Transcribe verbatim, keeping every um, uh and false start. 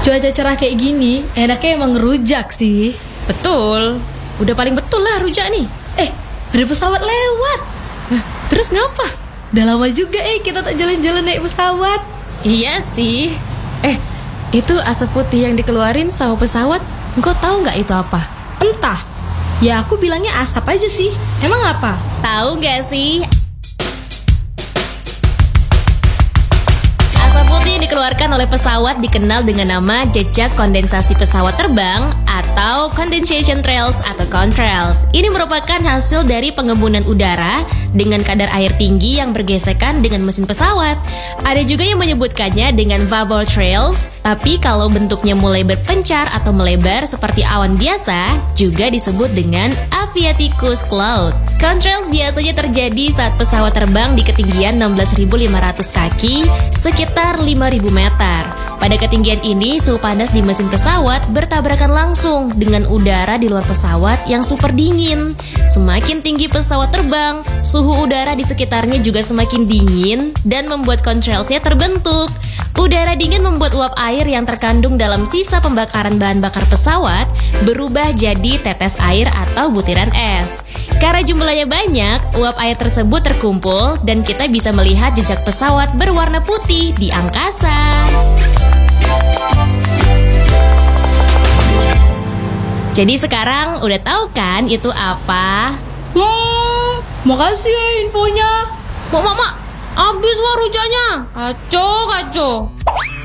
Cuaca cerah kayak gini, enaknya emang ngerujak sih. Betul, udah paling betul lah rujak nih. Eh, ada pesawat lewat. Hah, terus ngapa? Udah lama juga eh kita tak jalan-jalan naik pesawat. Iya sih. Eh, itu asap putih yang dikeluarin sama pesawat, engkau tahu nggak itu apa? Entah. Ya aku bilangnya asap aja sih. Emang apa? Tahu nggak sih? Asap putih yang dikeluarkan oleh pesawat dikenal dengan nama jejak kondensasi pesawat terbang atau condensation trails atau contrails. Ini merupakan hasil dari pengembunan udara dengan kadar air tinggi yang bergesekan dengan mesin pesawat. Ada juga yang menyebutkannya dengan vapor trails, tapi kalau bentuknya mulai berpencar atau melebar seperti awan biasa, juga disebut dengan aviaticus cloud. Contrails biasanya terjadi saat pesawat terbang di ketinggian enam belas ribu lima ratus kaki, sekitar lima ribu meter. Pada ketinggian ini, suhu panas di mesin pesawat bertabrakan langsung dengan udara di luar pesawat yang super dingin. Semakin tinggi pesawat terbang, suhu udara di sekitarnya juga semakin dingin dan membuat contrailsnya terbentuk. Udara dingin membuat uap air yang terkandung dalam sisa pembakaran bahan bakar pesawat berubah jadi tetes air atau butiran es. Karena jumlahnya banyak, uap air tersebut terkumpul dan kita bisa melihat jejak pesawat berwarna putih di angkasa. Jadi sekarang udah tahu kan itu apa? Hmm, makasih ya infonya. Mak, mak, mak, habis wah rujaknya. Kacau, kacau.